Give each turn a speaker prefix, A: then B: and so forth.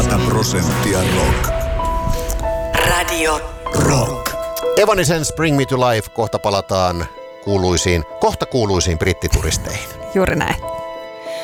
A: rock.
B: Radio
A: Rock.
C: Evanescence, Bring Me to Life. Kohta palataan kohta kuuluisiin brittituristeihin.
D: Juuri näin.